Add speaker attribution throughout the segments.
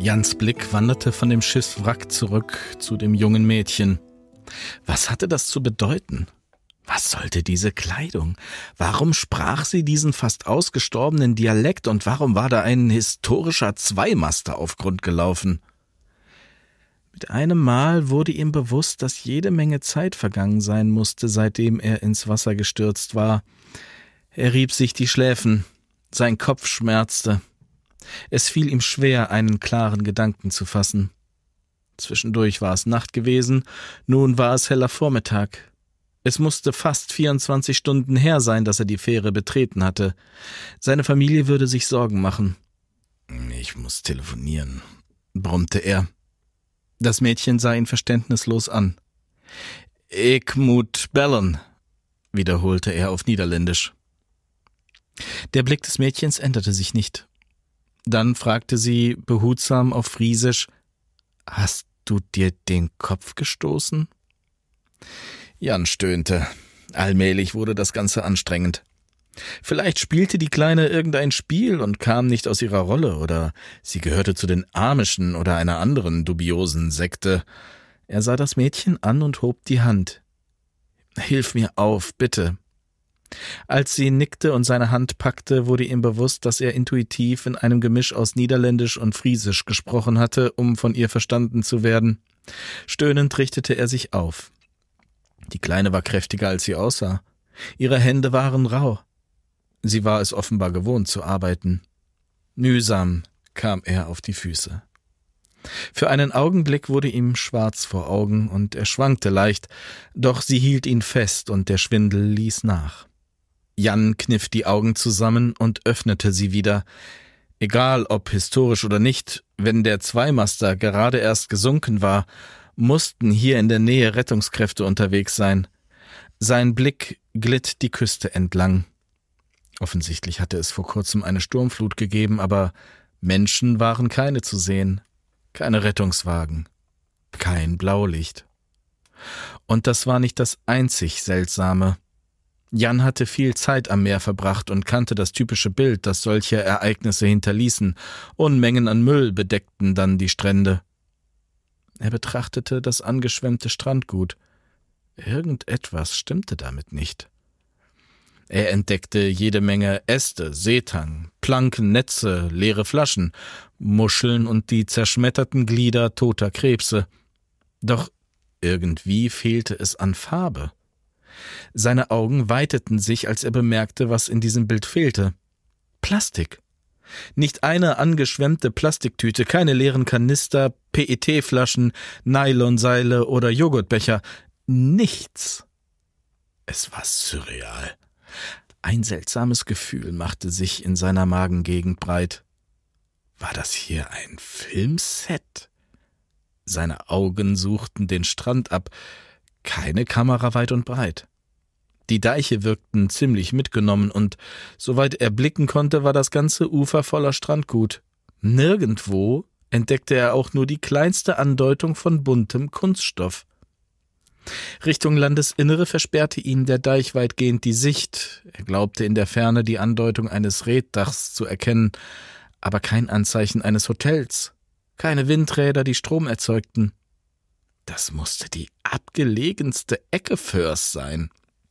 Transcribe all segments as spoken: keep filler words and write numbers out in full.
Speaker 1: Jans Blick wanderte von dem Schiffswrack zurück zu dem jungen Mädchen. Was hatte das zu bedeuten? Was sollte diese Kleidung? Warum sprach sie diesen fast ausgestorbenen Dialekt und warum war da ein historischer Zweimaster auf Grund gelaufen? Mit einem Mal wurde ihm bewusst, dass jede Menge Zeit vergangen sein musste, seitdem er ins Wasser gestürzt war. Er rieb sich die Schläfen, sein Kopf schmerzte. Es fiel ihm schwer, einen klaren Gedanken zu fassen. Zwischendurch war es Nacht gewesen, nun war es heller Vormittag. Es musste fast vierundzwanzig Stunden her sein, dass er die Fähre betreten hatte. Seine Familie würde sich Sorgen machen. »Ich muss telefonieren«, brummte er. Das Mädchen sah ihn verständnislos an. »Ik moet bellen«, wiederholte er auf Niederländisch. Der Blick des Mädchens änderte sich nicht. Dann fragte sie behutsam auf Friesisch, »Hast du dir den Kopf gestoßen?« Jan stöhnte. Allmählich wurde das Ganze anstrengend. Vielleicht spielte die Kleine irgendein Spiel und kam nicht aus ihrer Rolle, oder sie gehörte zu den Amischen oder einer anderen dubiosen Sekte. Er sah das Mädchen an und hob die Hand. »Hilf mir auf, bitte.« Als sie nickte und seine Hand packte, wurde ihm bewusst, dass er intuitiv in einem Gemisch aus Niederländisch und Friesisch gesprochen hatte, um von ihr verstanden zu werden. Stöhnend richtete er sich auf. Die Kleine war kräftiger, als sie aussah. Ihre Hände waren rau. Sie war es offenbar gewohnt zu arbeiten. Mühsam kam er auf die Füße. Für einen Augenblick wurde ihm schwarz vor Augen und er schwankte leicht, doch sie hielt ihn fest und der Schwindel ließ nach. Jan kniff die Augen zusammen und öffnete sie wieder. Egal ob historisch oder nicht, wenn der Zweimaster gerade erst gesunken war, mussten hier in der Nähe Rettungskräfte unterwegs sein. Sein Blick glitt die Küste entlang. Offensichtlich hatte es vor kurzem eine Sturmflut gegeben, aber Menschen waren keine zu sehen. Keine Rettungswagen. Kein Blaulicht. Und das war nicht das einzig Seltsame. Jan hatte viel Zeit am Meer verbracht und kannte das typische Bild, das solche Ereignisse hinterließen. Unmengen an Müll bedeckten dann die Strände. Er betrachtete das angeschwemmte Strandgut. Irgendetwas stimmte damit nicht. Er entdeckte jede Menge Äste, Seetang, Planken, Netze, leere Flaschen, Muscheln und die zerschmetterten Glieder toter Krebse. Doch irgendwie fehlte es an Farbe. Seine Augen weiteten sich, als er bemerkte, was in diesem Bild fehlte. Plastik. Nicht eine angeschwemmte Plastiktüte, keine leeren Kanister, P E T-Flaschen, Nylonseile oder Joghurtbecher. Nichts. Es war surreal. Ein seltsames Gefühl machte sich in seiner Magengegend breit. War das hier ein Filmset? Seine Augen suchten den Strand ab. Keine Kamera weit und breit. Die Deiche wirkten ziemlich mitgenommen und, soweit er blicken konnte, war das ganze Ufer voller Strandgut. Nirgendwo entdeckte er auch nur die kleinste Andeutung von buntem Kunststoff. Richtung Landesinnere versperrte ihm der Deich weitgehend die Sicht. Er glaubte in der Ferne die Andeutung eines Reetdachs zu erkennen, aber kein Anzeichen eines Hotels, keine Windräder, die Strom erzeugten. Das musste die abgelegenste Ecke Föhrs sein.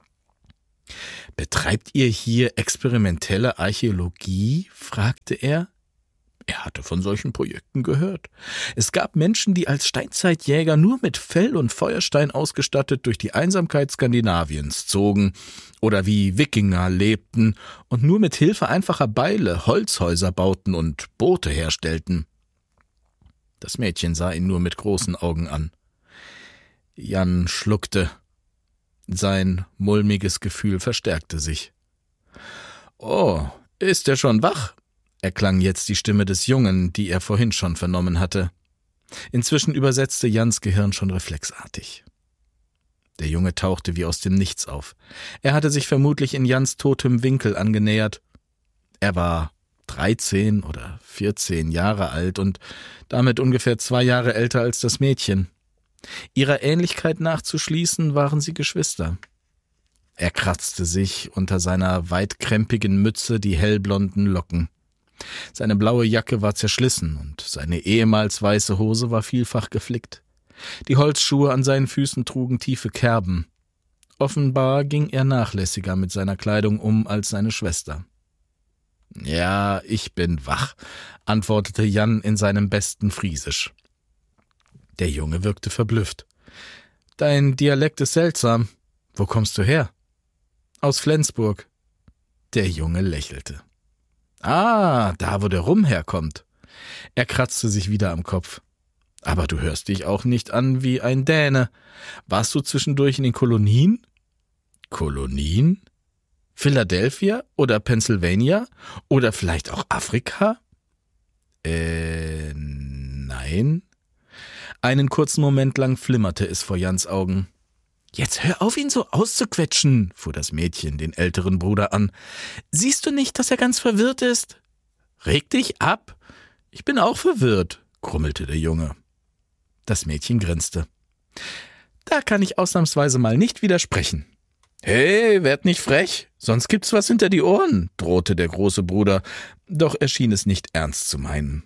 Speaker 1: »Betreibt ihr hier experimentelle Archäologie?« fragte er. Er hatte von solchen Projekten gehört. Es gab Menschen, die als Steinzeitjäger nur mit Fell und Feuerstein ausgestattet durch die Einsamkeit Skandinaviens zogen oder wie Wikinger lebten und nur mit Hilfe einfacher Beile Holzhäuser bauten und Boote herstellten. Das Mädchen sah ihn nur mit großen Augen an. Jan schluckte. Sein mulmiges Gefühl verstärkte sich. »Oh, ist er schon wach?« erklang jetzt die Stimme des Jungen, die er vorhin schon vernommen hatte. Inzwischen übersetzte Jans Gehirn schon reflexartig. Der Junge tauchte wie aus dem Nichts auf. Er hatte sich vermutlich in Jans totem Winkel angenähert. Er war dreizehn oder vierzehn Jahre alt und damit ungefähr zwei Jahre älter als das Mädchen. Ihrer Ähnlichkeit nachzuschließen, waren sie Geschwister. Er kratzte sich unter seiner weitkrempigen Mütze die hellblonden Locken. Seine blaue Jacke war zerschlissen und seine ehemals weiße Hose war vielfach geflickt. Die Holzschuhe an seinen Füßen trugen tiefe Kerben. Offenbar ging er nachlässiger mit seiner Kleidung um als seine Schwester. »Ja, ich bin wach«, antwortete Jan in seinem besten Friesisch. Der Junge wirkte verblüfft. »Dein Dialekt ist seltsam. Wo kommst du her?« »Aus Flensburg.« Der Junge lächelte. »Ah, da wo der Rum herkommt.« Er kratzte sich wieder am Kopf. »Aber du hörst dich auch nicht an wie ein Däne. Warst du zwischendurch in den Kolonien?« »Kolonien? Philadelphia oder Pennsylvania? Oder vielleicht auch Afrika?« »Äh, nein.« Einen kurzen Moment lang flimmerte es vor Jans Augen. »Jetzt hör auf, ihn so auszuquetschen«, fuhr das Mädchen den älteren Bruder an. »Siehst du nicht, dass er ganz verwirrt ist?« »Reg dich ab. Ich bin auch verwirrt«, grummelte der Junge. Das Mädchen grinste. »Da kann ich ausnahmsweise mal nicht widersprechen.« »Hey, werd nicht frech, sonst gibt's was hinter die Ohren«, drohte der große Bruder, doch er schien es nicht ernst zu meinen.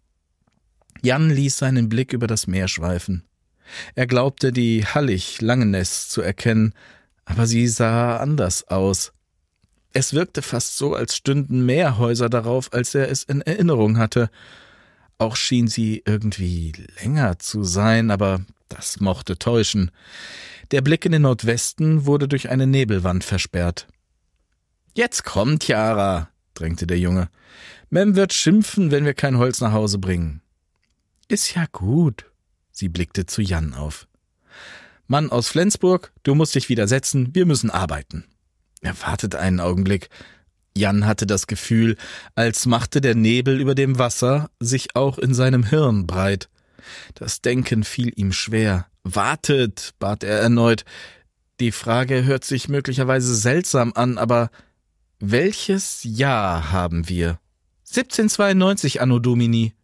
Speaker 1: Jan ließ seinen Blick über das Meer schweifen. Er glaubte, die Hallig-Langenäs zu erkennen, aber sie sah anders aus. Es wirkte fast so, als stünden mehr Häuser darauf, als er es in Erinnerung hatte. Auch schien sie irgendwie länger zu sein, aber das mochte täuschen. Der Blick in den Nordwesten wurde durch eine Nebelwand versperrt. »Jetzt kommt, Chiara«, drängte der Junge. »Mem wird schimpfen, wenn wir kein Holz nach Hause bringen.« »Ist ja gut.« Sie blickte zu Jan auf. »Mann aus Flensburg, du musst dich wieder setzen, wir müssen arbeiten.« Er wartete einen Augenblick. Jan hatte das Gefühl, als machte der Nebel über dem Wasser sich auch in seinem Hirn breit. Das Denken fiel ihm schwer. »Wartet«, bat er erneut. »Die Frage hört sich möglicherweise seltsam an, aber welches Jahr haben wir?« »siebzehnhundertzweiundneunzig, Anno Domini.«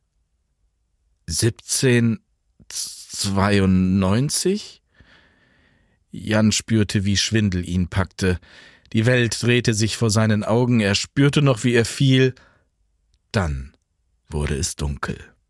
Speaker 1: »siebzehnhundertzweiundneunzig?« Jan spürte, wie Schwindel ihn packte. Die Welt drehte sich vor seinen Augen, er spürte noch, wie er fiel. Dann wurde es dunkel.